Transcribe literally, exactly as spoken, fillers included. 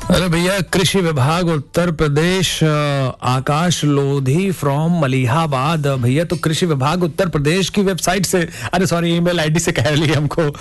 अरे भैया, कृषि विभाग उत्तर प्रदेश, आकाश लोधी फ्रॉम मलिहाबाद। भैया तो कृषि विभाग उत्तर प्रदेश की वेबसाइट से, अरे सॉरी, ईमेल आईडी से कह ली हमको।